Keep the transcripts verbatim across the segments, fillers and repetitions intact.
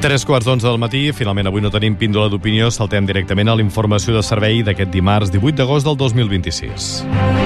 Tres quarts d'onze del matí, finalment avui no tenim píndola d'opinió, saltem directament a la informació de servei d'aquest dimarts divuit d'agost del dos mil vint-i-sis.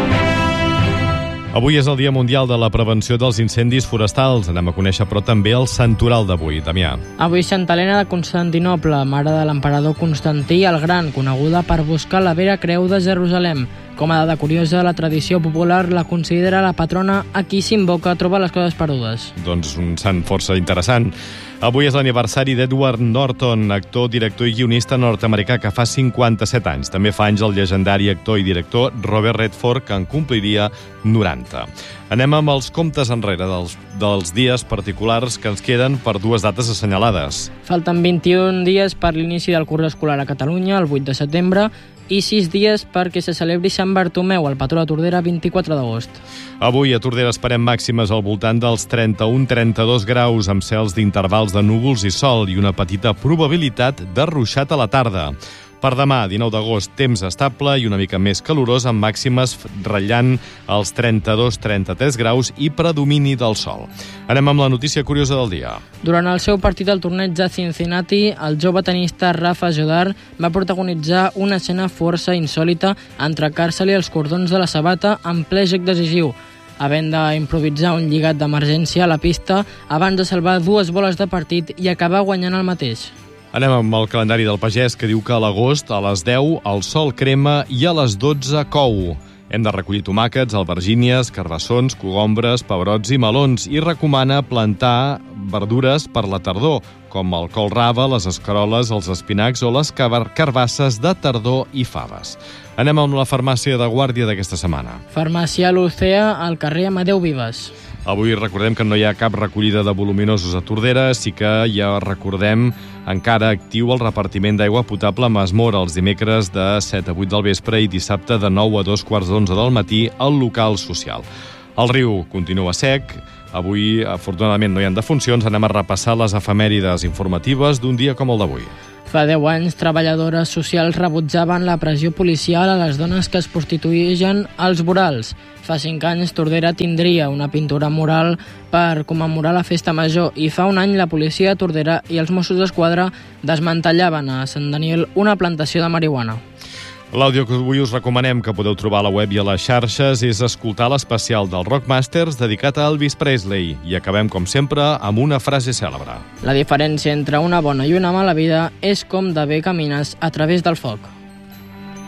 Avui és el Dia Mundial de la Prevenció dels Incendis Forestals. Anem a conèixer, però, també el santoral d'avui. Damià. Avui Santa Helena de Constantinoble, mare de l'emperador Constantí el Gran, coneguda per buscar la Vera Creu de Jerusalem. Com a dada curiosa, la tradició popular la considera la patrona a qui s'invoca a trobar les coses perdudes. Doncs un sant força interessant. Avui és l'aniversari d'Edward Norton, actor, director i guionista nord-americà que fa cinquanta-set anys. També fa anys el llegendari actor i director Robert Redford, que en compliria noranta. Anem amb els comptes enrere dels, dels dies particulars que ens queden per dues dates assenyalades. Falten vint-i-un dies per l'inici del curs escolar a Catalunya, el vuit de setembre, i sis dies perquè se celebri Sant Bartomeu, el patró de Tordera, vint-i-quatre d'agost. Avui a Tordera esperem màximes al voltant dels trenta-un a trenta-dos graus, amb cels d'intervals de núvols i sol i una petita probabilitat de ruixat a la tarda. Per demà, dinou d'agost, temps estable i una mica més calorós, amb màximes ratllant els trenta-dos a trenta-tres graus i predomini del sol. Anem amb la notícia curiosa del dia. Durant el seu partit al torneig de Cincinnati, el jove tenista Rafa Jodar va protagonitzar una escena força insòlita entrecar-se-li els cordons de la sabata en ple joc decisiu, havent d'improvisar un lligat d'emergència a la pista abans de salvar dues boles de partit i acabar guanyant el mateix. Anem amb el calendari del pagès, que diu que a l'agost, a les deu, el sol crema i a les dotze cou. Hem de recollir tomàquets, albergínies, carbassons, cogombres, pebrots i melons, i recomana plantar verdures per la tardor, com el col rave, les escaroles, els espinacs o les carbasses de tardor i faves. Anem amb la farmàcia de guàrdia d'aquesta setmana. Farmàcia Lucea, al carrer Amadeu Vives. Avui recordem que no hi ha cap recollida de voluminosos a Tordera, sí que ja recordem encara actiu el repartiment d'aigua potable a Masmora els dimecres de set a vuit del vespre i dissabte de nou a dos quarts d'onze del matí al local social. El riu continua sec. Avui, afortunadament, no hi ha defuncions. Anem a repassar les efemèrides informatives d'un dia com el d'avui. Fa deu anys, treballadores socials rebutjaven la pressió policial a les dones que es prostituïen als vorals. Fa cinc anys, Tordera tindria una pintura mural per commemorar la festa major i fa un any la policia de Tordera i els Mossos d'Esquadra desmantellaven a Sant Daniel una plantació de marihuana. L'àudio que avui us recomanem, que podeu trobar a la web i a les xarxes, és escoltar l'especial del Rockmasters dedicat a Elvis Presley. I acabem, com sempre, amb una frase cèlebre. La diferència entre una bona i una mala vida és com de bé camines a través del foc.